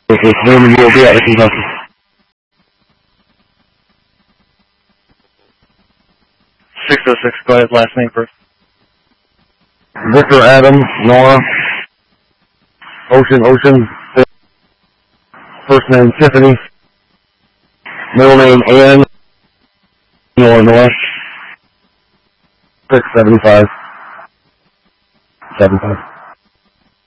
It's Raymond, you will be at the convention. Go ahead, last name first. Victor, Adam, Nora, Ocean, first name Tiffany, middle name Ann, Illinois, 675.